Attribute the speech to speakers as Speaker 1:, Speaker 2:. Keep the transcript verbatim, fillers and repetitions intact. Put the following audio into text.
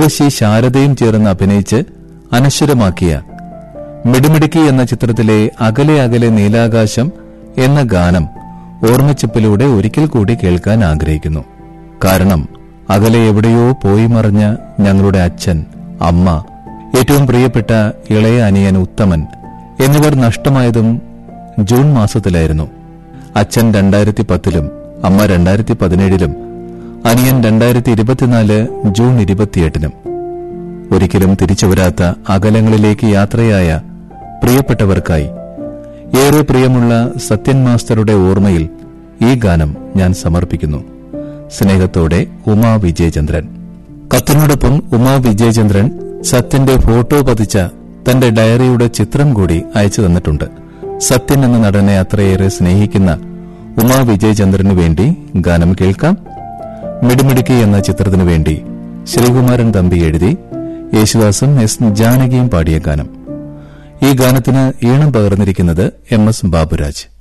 Speaker 1: ഉർവശി ശാരദയും ചേർന്ന് അഭിനയിച്ച് അനശ്വരമാക്കിയ മിടുമിടുക്കി എന്ന ചിത്രത്തിലെ അകലെ അകലെ നീലാകാശം എന്ന ഗാനം ഓർമ്മച്ചിപ്പിലൂടെ ഒരിക്കൽ കൂടി കേൾക്കാൻ ആഗ്രഹിക്കുന്നു. കാരണം അകലെ എവിടെയോ പോയി മറഞ്ഞ ഞങ്ങളുടെ അച്ഛൻ, അമ്മ, ഏറ്റവും പ്രിയപ്പെട്ട ഇളയ അനിയൻ ഉത്തമൻ എന്നിവർ നഷ്ടമായതും ജൂൺ മാസത്തിലായിരുന്നു. അച്ഛൻ രണ്ടായിരത്തി പത്തിലും അമ്മ രണ്ടായിരത്തി പതിനേഴിലും അനിയൻ രണ്ടായിരത്തി ഇരുപത്തിനാല് ജൂൺ ഇരുപത്തിയെട്ടിനും. ഒരിക്കലും തിരിച്ചുവരാത്ത അകലങ്ങളിലേക്ക് യാത്രയായ പ്രിയപ്പെട്ടവർക്കായി ഏറെ പ്രിയമുള്ള സത്യൻ മാസ്റ്ററുടെ ഓർമ്മയിൽ ഈ ഗാനം ഞാൻ സമർപ്പിക്കുന്നു. സ്നേഹത്തോടെ ഉമാ വിജയചന്ദ്രൻ. കത്തിനോടൊപ്പം ഉമാ വിജയചന്ദ്രൻ സത്യന്റെ ഫോട്ടോ പതിച്ച തന്റെ ഡയറിയുടെ ചിത്രം കൂടി അയച്ചു തന്നിട്ടുണ്ട്. സത്യൻ എന്ന നടനെ അത്രയേറെ സ്നേഹിക്കുന്ന ഉമാ വിജയചന്ദ്രനു വേണ്ടി ഗാനം കേൾക്കാം. മിടുമിടുക്കി എന്ന ചിത്രത്തിനു വേണ്ടി ശ്രീകുമാരൻ തമ്പി എഴുതി യേശുദാസും എസ് ജാനകിയും പാടിയ ഗാനം. ഈ ഗാനത്തിന് ഈണം പകർന്നിരിക്കുന്നത് എം എസ് ബാബുരാജ്.